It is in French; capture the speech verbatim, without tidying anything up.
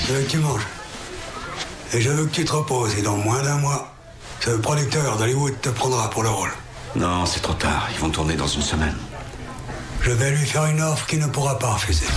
Je veux que tu manges. Et je veux que tu te reposes. Et dans moins d'un mois, ce producteur d'Hollywood te prendra pour le rôle. Non, c'est trop tard. Ils vont tourner dans une semaine. Je vais lui faire une offre qu'il ne pourra pas refuser.